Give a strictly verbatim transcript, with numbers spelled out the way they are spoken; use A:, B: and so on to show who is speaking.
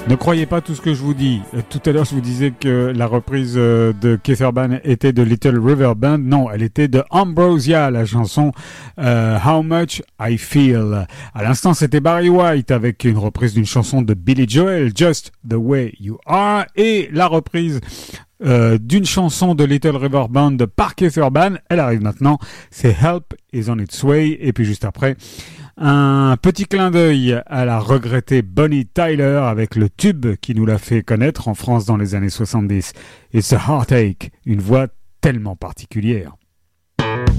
A: Ne croyez pas tout ce que je vous dis. Tout à l'heure, je vous disais que la reprise de Keith Urban était de Little River Band. Non, elle était de Ambrosia, la chanson euh, How Much I Feel. À l'instant, c'était Barry White avec une reprise d'une chanson de Billy Joel, Just the Way You Are, et la reprise euh, d'une chanson de Little River Band par Keith Urban. Elle arrive maintenant. C'est Help Is On Its Way. Et puis juste après, un petit clin d'œil à la regrettée Bonnie Tyler avec le tube qui nous l'a fait connaître en France dans les années soixante-dix. It's a Heartache, une voix tellement particulière.